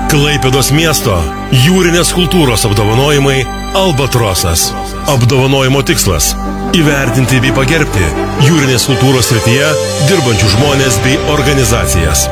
Klaipėdos miesto jūrinės kultūros apdovanojimai Albatrosas. Apdovanojimo tikslas – įvertinti bei pagerbti jūrinės kultūros srityje dirbančių žmonės bei organizacijas.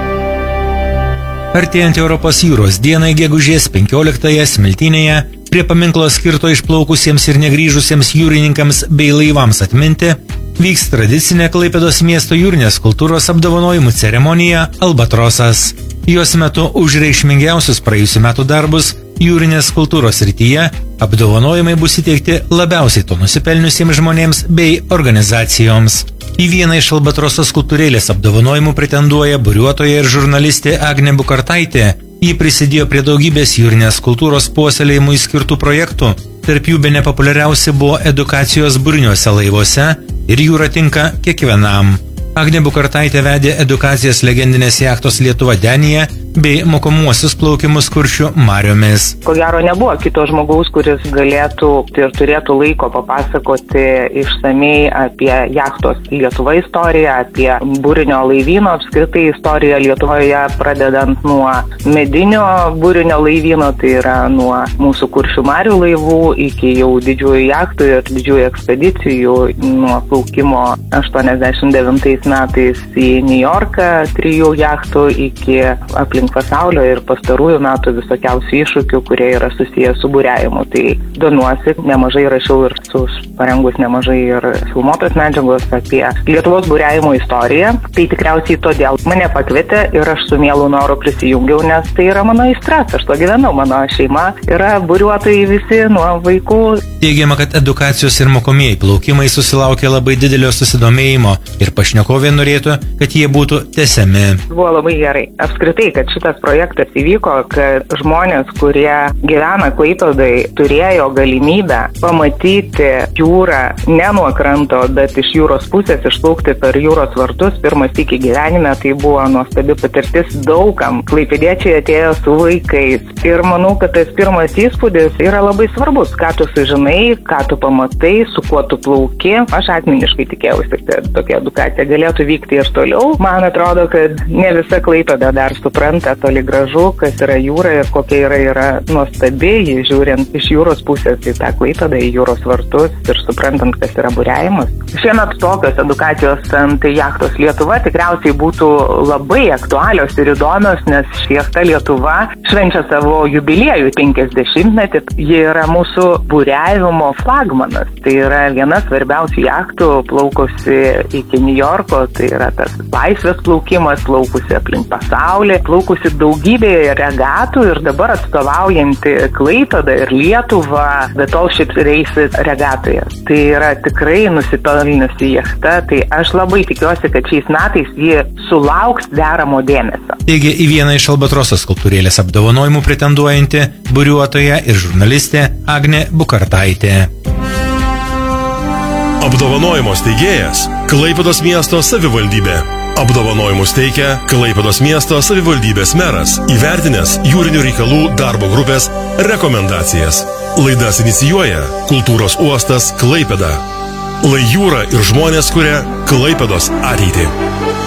Artėjant Europos jūros dienai gegužės 15-ąją Smiltynėje, prie paminklo skirto išplaukusiems ir negrįžusiems jūrininkams bei laivams atminti, vyks tradicinė Klaipėdos miesto jūrinės kultūros apdovanojimų ceremonija Albatrosas. Jos metu už reikšmingiausius praėjusių metų darbus jūrinės kultūros srityje apdovanojimai bus įteikti labiausiai to nusipelniusiems žmonėms bei organizacijoms. Į vieną iš Albatrosos skulptūrėlės apdovanojimų pretenduoja buriuotoja ir žurnalistė Agnė Bukartaitė. Ji prisidėjo prie daugybės jūrinės kultūros puoselėjimui skirtų projektų. Tarp jų bene populiariausi buvo edukacijos buriniuose laivuose ir jūra tinka kiekvienam. Agnė Bukartaitė vedė edukacijas legendinės jachtos Lietuva Denyje bei mokomuosius plaukimus Kuršių mariomis. Ko gero nebuvo kito žmogaus, kuris galėtų ir turėtų laiko papasakoti išsamei apie jachtos Lietuva istoriją, apie burinio laivyno apskritai istoriją Lietuvoje, pradedant nuo medinio burinio laivyno, tai yra nuo mūsų Kuršių marių laivų iki jau didžiųjų jachtų ir didžiųjų ekspedicijų, nuo plaukimo 89 metais į New Yorką 3 jachtų iki aplink pasaulio ir pastarųjų metų visokiausių iššūkių, kurie yra susiję su buriavimu. Tai domiuosi, nemažai rašiau ir parengus nemažai ir filmuotos medžiagos apie Lietuvos buriavimo istoriją. Tai tikriausiai todėl mane pakvietė ir aš su mielu noru prisijungiau, nes tai yra mano aistras, aš to gyvenau, mano šeima yra buriuotojai visi nuo vaikų. Teigiama, kad edukacijos ir mokomieji plaukimai susilaukė labai didelio susidomėjimo ir pašnekovė norėtų, kad jie būtų tęsiami. Buvo labai gerai. Apskritai, kad šitas projektas įvyko, kad žmonės, kurie gyvena Klaipėdoj, turėjo galimybę pamatyti jūrą ne nuo kranto, bet iš jūros pusės išplaukti per jūros vartus pirmas sykį gyvenime, tai buvo nuostabi patirtis daugam. Klaipėdiečiai atėjo su vaikais. Ir manau, kad tas pirmas įspūdis yra labai svarbus, ką tu sužinai, ką tu pamatai, su kuo tu plauki. Aš asmeniškai tikėjausi, kad tokia edukacija galėtų vykti ir toliau. Man atrodo, kad ne visa Klaipėda dar supranta toli gražu, kas yra jūra ir kokia yra nuostabi, žiūrint iš jūros pusės į tą Klaipėdą, į jūros vartus ir suprantant, kas yra buriavimas. Šiemet tokios edukacijos ant jachtos Lietuva tikriausiai būtų labai aktualios ir įdomios, nes jachta Lietuva švenčia savo jubiliejų 50-metį. Ji yra mūsų buriavimo flagmanas. Tai yra viena svarbiausių jachtų, plaukusi iki New Yorko, tai yra tas laisvės plaukimas, plaukusi aplink pasaulį, plaukusi daugybėje regatų ir dabar atstovaujanti Klaipėdą ir Lietuvą Battleship Races regatoje. Tai yra tikrai nusipelniusi jachta, tai aš labai tikiuosi, kad šiais metais ji sulauks deramo dėmesio. Taigi į vieną iš Albatrosos skulptūrėlės apdovanojimų pretenduojanti buriuotoja ir žurnalistė Agnė Bukartaitė. Apdovanojimo steigėjas Klaipėdos miesto savivaldybė. Apdovanojimus teikia Klaipėdos miesto savivaldybės meras, įvertinęs jūrinių reikalų darbo grupės rekomendacijas. Laidas inicijuoja Kultūros uostas Klaipėda. Lai jūra ir žmonės kuria Klaipėdos ateitį.